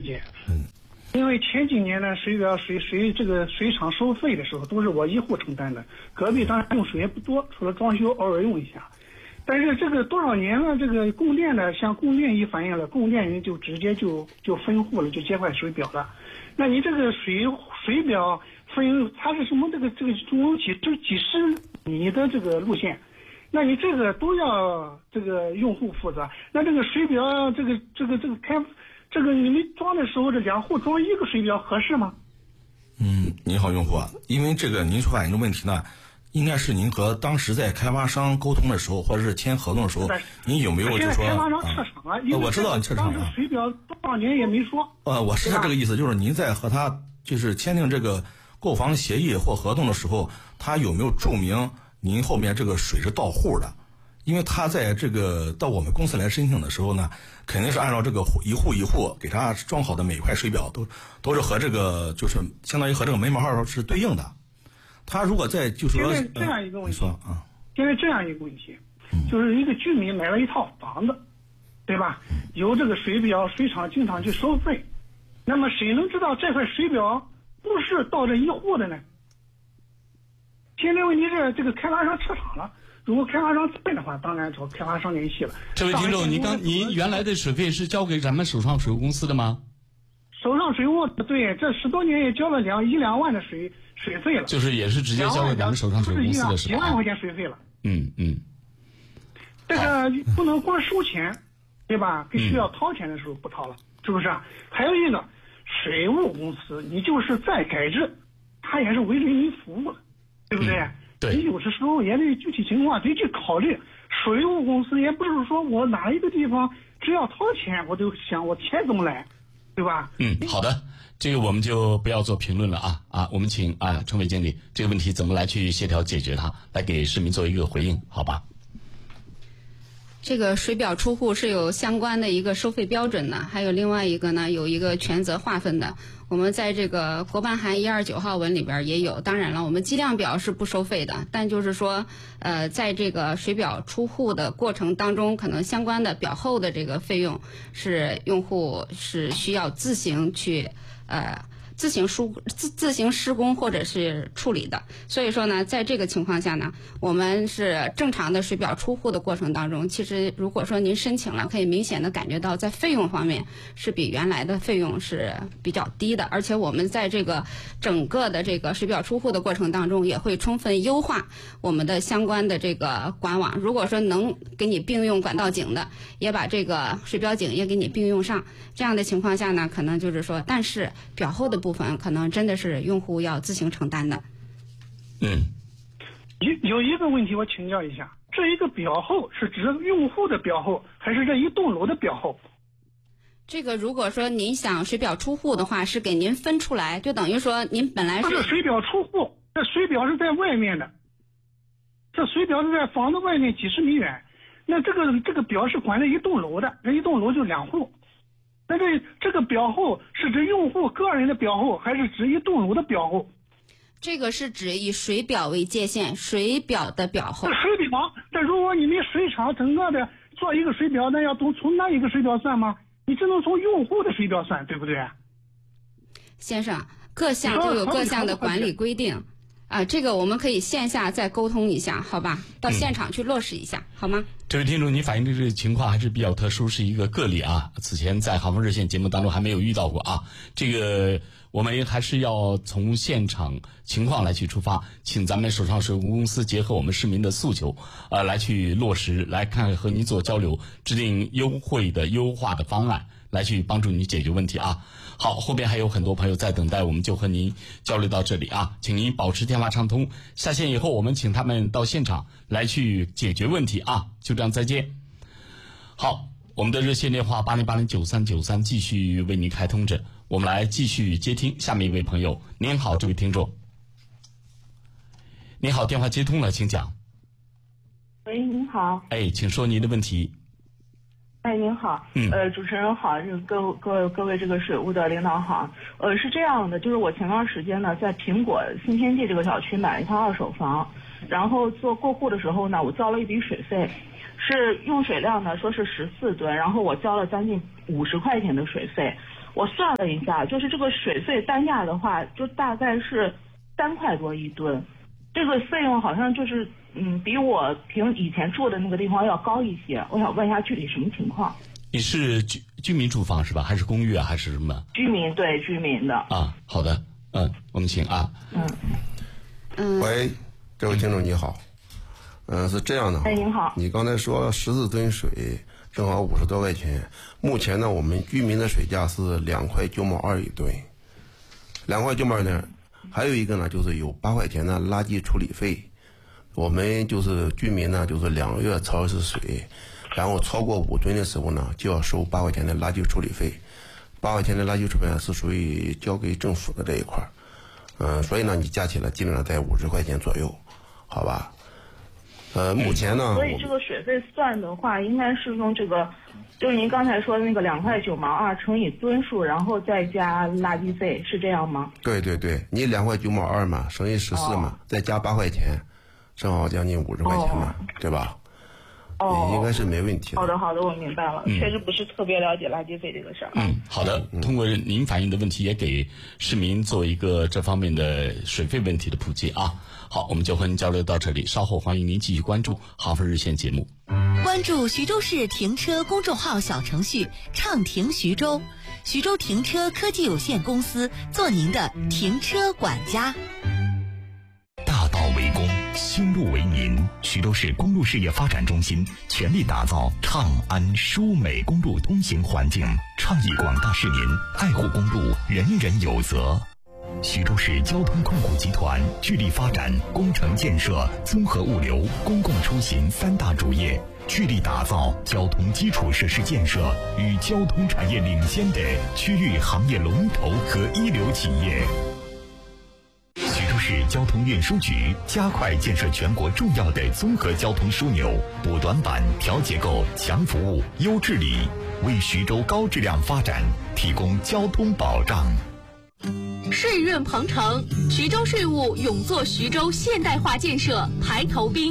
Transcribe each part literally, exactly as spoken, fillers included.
解。 嗯。 因为前几年呢，水表水水这个水厂收费的时候都是我一户承担的，隔壁当然用水也不多，除了装修偶尔用一下。但是这个多少年了，这个供电的向供电一反映了，供电人就直接就就分户了，就接块水表了。那你这个水水表分它是什么？这个这个总共几就几十米的这个路线，那你这个都要这个用户负责。那这个水表这个这个这个开这个你们装的时候，这两户装一个水表合适吗？ 嗯，您好，用户啊，因为这个您所反映的问题呢，应该是您和当时在开发商沟通的时候，或者是签合同的时候，您有没有就说开发商撤场了？ 啊，我知道你撤场了。 当时水表多少年也没说。 呃，我是这个意思，就是您在和他就是签订这个购房协议或合同的时候，他有没有注明您后面这个水是到户的？因为他在这个到我们公司来申请的时候呢，肯定是按照这个一户一户给他装好的每块水表都都是和这个就是相当于和这个门牌号是对应的。他如果在就是说现在这样一个问题， 说啊， 现在这样一个问题，就是一个居民买了一套房子，对吧？由这个水表水厂经常去收费，那么谁能知道这块水表不是到这一户的呢？现在问题是这个开发商撤场了。如果开发商在的话，当然找开发商联系了。 这位听众，您刚您原来的水费是交给咱们首创水务公司的吗？ 首创水务对，这十多年也交了两一两万的水水费了。 就是也是直接交给咱们首创水务公司的是吧？ 几万块钱水费了。 嗯嗯。 这个不能光收钱，对吧？必须要掏钱的时候不掏了，是不是啊？还有一个水务公司，你就是再改制，它也是为人民服务的，对不对？嗯对， 你有的时候也得具体情况得去考虑。水务公司也不是说我哪一个地方只要掏钱，我就想我钱怎么来，对吧？ 嗯，好的，这个我们就不要做评论了啊啊，我们请啊陈伟经理，这个问题怎么来去协调解决它，来给市民做一个回应，好吧？ 这个水表出户是有相关的一个收费标准的，还有另外一个呢有一个权责划分的。我们在这个国办函一二九号文里边也有，当然了，我们计量表是不收费的，但就是说，呃，在这个水表出户的过程当中，可能相关的表后的这个费用是用户是需要自行去呃。自行疏自自行施工或者是处理的，所以说呢，在这个情况下呢，我们是正常的水表出户的过程当中，其实如果说您申请了，可以明显的感觉到在费用方面是比原来的费用是比较低的，而且我们在这个整个的这个水表出户的过程当中，也会充分优化我们的相关的这个管网。如果说能给你并用管道井的，也把这个水表井也给你并用上，这样的情况下呢，可能就是说，但是表后的部分可能真的是用户要自行承担的。 嗯， 有有一个问题我请教一下，这一个表后是指用户的表后，还是这一栋楼的表后？ 这个如果说您想水表出户的话，是给您分出来，就等于说您本来是这水表出户，这水表是在外面的，这水表是在房子外面几十米远，那这个这个表是管着一栋楼的，这一栋楼就两户。那这这个表后是指用户个人的表后，还是指一栋楼的表后？ 这个是指以水表为界限，水表的表后。 这水表，这如果你们水厂整个的做一个水表，那要从从那一个水表算吗？你只能从用户的水表算，对不对？ 先生，各项都有各项的管理规定啊，这个我们可以线下再沟通一下，好吧？到现场去落实一下，嗯、好吗？ 这位听众，你反映的这个情况还是比较特殊，是一个个例啊。此前在航风热线节目当中还没有遇到过啊。这个我们还是要从现场情况来去出发，请咱们首创水务公司结合我们市民的诉求，呃，来去落实，来看和您做交流，制定优惠的优化的方案，来去帮助你解决问题啊。好，后边还有很多朋友在等待，我们就和您交流到这里啊，请您保持电话畅通。下线以后，我们请他们到现场来去解决问题啊。就这样，再见。好，我们的热线电话八零八零九三九三继续为您开通着，我们来继续接听下面一位朋友。您好，这位听众。您好，电话接通了，请讲。 喂，您好。 哎，请说您的问题。 哎，您好， 嗯， 呃，主持人好，这个各各位各位这个水务的领导好，呃，是这样的，就是我前段时间呢，在苹果新天地这个小区买了一套二手房，然后做过户的时候呢，我交了一笔水费，是用水量呢说是十四吨，然后我交了将近五十块钱的水费， 我算了一下，就是这个水费单价的话，就大概是三块多一吨，这个费用好像就是嗯比我平以前住的那个地方要高一些。我想问一下具体什么情况？ 你是居居民住房是吧？还是公寓啊？还是什么？ 居民，对，居民的。 啊，好的，嗯，我们请啊。 嗯嗯。 喂，这位听众你好，嗯、呃，是这样的。 哎，您好。 你刚才说十四吨水正好五十多块钱，目前呢，我们居民的水价是两块九毛二一吨，两块九毛二呢，还有一个呢，就是有八块钱的垃圾处理费，我们就是居民呢，就是两个月超一次水。然后超过五吨的时候呢，就要收八块钱的垃圾处理费，八块钱的垃圾处理费是属于交给政府的这一块儿，嗯，所以呢，你加起来基本上在五十块钱左右，好吧？呃，目前呢， 所以这个水费算的话，应该是用这个，就是您刚才说的那个两块九毛二乘以吨数，然后再加垃圾费，是这样吗？ 对对对，你两块九毛二嘛，乘以十四嘛，哦、再加八块钱，正好将近五十块钱嘛，哦、对吧？ 哦， 应该是没问题的。 好的，好的，我明白了。 嗯、 确实不是特别了解垃圾费这个事儿。 嗯，好的。通过您反映的问题，也给市民做一个这方面的水费问题的普及啊。好，我们就和您交流到这里，稍后欢迎您继续关注哈佛日线节目。 关注徐州市停车公众号小程序“畅停徐州”，徐州停车科技有限公司做您的停车管家。 大道为公，修路为民。徐州市公路事业发展中心全力打造畅安舒美公路通行环境，倡议广大市民爱护公路，人人有责。徐州市交通控股集团致力发展工程建设、综合物流、公共出行三大主业，致力打造交通基础设施建设与交通产业领先的区域行业龙头和一流企业。徐州市交通运输局加快建设全国重要的综合交通枢纽，补短板、调结构、强服务、优治理，为徐州高质量发展提供交通保障。 税运鹏程，徐州税务勇做徐州现代化建设排头兵。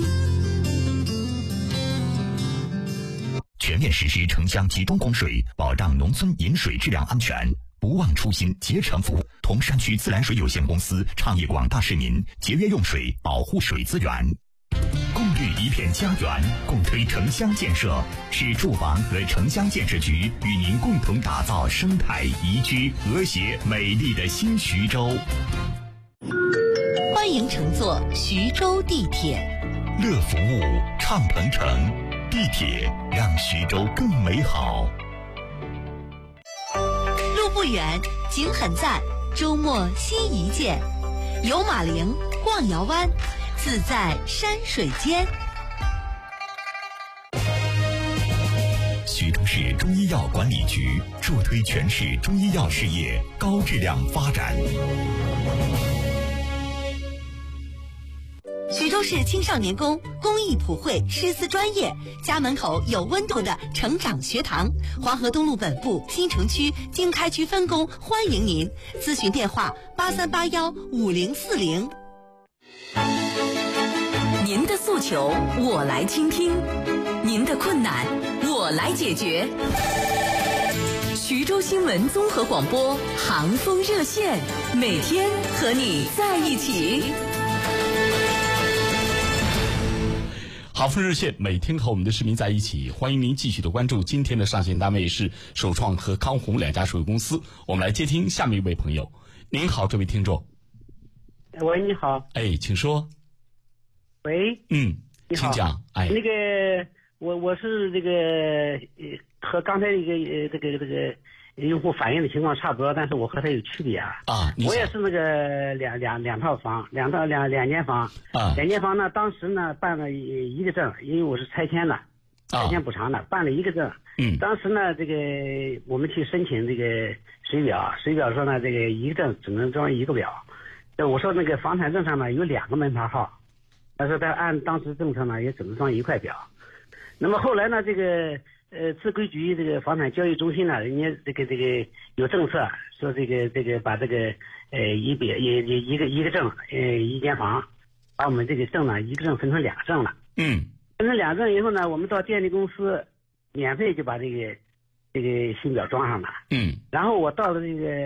全面实施城乡集中供水，保障农村饮水质量安全。不忘初心，竭诚服务。铜山区自来水有限公司倡议广大市民节约用水，保护水资源。共绿一片家园，共推城乡建设，市住房和城乡建设局与您共同打造生态宜居、和谐、美丽的新徐州。 欢迎乘坐徐州地铁， 乐服务，畅鹏程，地铁让徐州更美好。 路不远，景很赞，周末新一见，游马陵，逛瑶湾，自在山水间。 徐州市中医药管理局助推全市中医药事业高质量发展。 徐州市青少年宫公益普惠诗词专业，家门口有温度的成长学堂，黄河东路本部新城区经开区分工欢迎您，咨询电话八三八幺五零四零。 您的诉求我来倾听，您的困难我来解决。徐州新闻综合广播航风热线，每天和你在一起。 航风热线每天和我们的市民在一起，欢迎您继续的关注。今天的上线单位是首创和康弘两家水务公司。我们来接听下面一位朋友。您好，这位听众。 喂，你好。 哎，请说。 喂。 嗯， 你好。 请讲。哎， 那个，我我是这个呃和刚才一个呃这个这个用户反映的情况差不多，但是我和他有区别啊。 啊， 我也是那个两两两套房，两套两两间房。 啊。 两间房呢，当时呢办了一个证，因为我是拆迁的，拆迁补偿的，办了一个证。 嗯。 当时呢，这个我们去申请这个水表，水表说呢，这个一个证只能装一个表。我说那个房产证上呢有两个门牌号，但是他按当时政策呢也只能装一块表。那么后来呢，这个呃自规局这个房产交易中心呢，人家这个这个有政策说这个这个把这个呃一表一一一个一个证呃一间房，把我们这个证呢一个证分成两个证了。 嗯。 分成两个证以后呢，我们到电力公司免费就把这个这个新表装上了。 嗯， 然后我到了这个